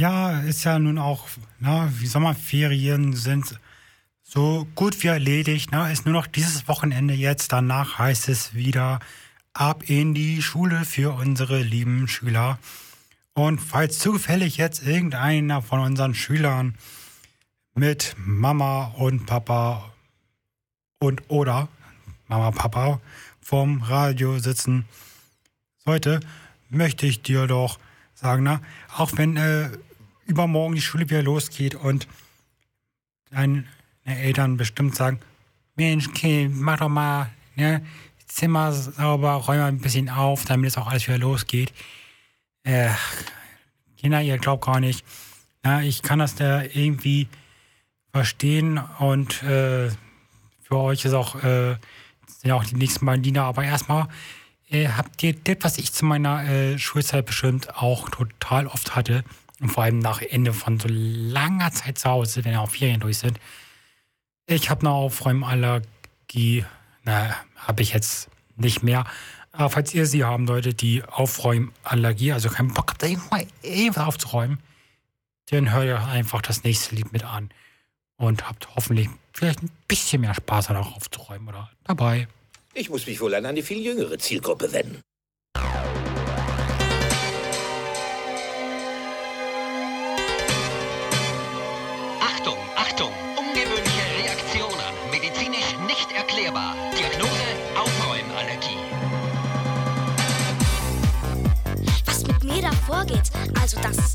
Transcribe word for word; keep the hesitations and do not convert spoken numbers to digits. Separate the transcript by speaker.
Speaker 1: Ja, ist ja nun auch, na, wie Sommerferien sind so gut wie erledigt. Na, ist nur noch dieses Wochenende jetzt. Danach heißt es wieder ab in die Schule für unsere lieben Schüler. Und falls zufällig jetzt irgendeiner von unseren Schülern mit Mama und Papa und oder Mama, Papa vorm Radio sitzen sollte, möchte ich dir doch sagen, na, auch wenn äh, übermorgen die Schule wieder losgeht und deine Eltern bestimmt sagen, Mensch, Kind, mach doch mal, ne, Zimmer sauber, räum mal ein bisschen auf, damit es auch alles wieder losgeht. Äh, Kinder, ihr glaubt gar nicht. Na, ich kann das da irgendwie verstehen und äh, für euch ist auch, äh, sind ja auch die nächsten beiden Diener, aber erstmal äh, habt ihr das, was ich zu meiner äh, Schulzeit bestimmt auch total oft hatte und vor allem nach Ende von so langer Zeit zu Hause, wenn ja auch Ferien durch sind. Ich habe eine Aufräumallergie, na, habe ich jetzt nicht mehr. Aber falls ihr sie haben solltet, die Aufräumallergie, also keinen Bock habt, irgendwann irgendwas aufzuräumen, dann hört ihr einfach das nächste Lied mit an und habt hoffentlich vielleicht ein bisschen mehr Spaß daran aufzuräumen oder dabei.
Speaker 2: Ich muss mich wohl an eine viel jüngere Zielgruppe wenden.
Speaker 3: Achtung, Achtung! Ungewöhnliche Reaktionen. Medizinisch nicht erklärbar. Diagnose: Aufräumallergie.
Speaker 4: Was mit mir da vorgeht, also das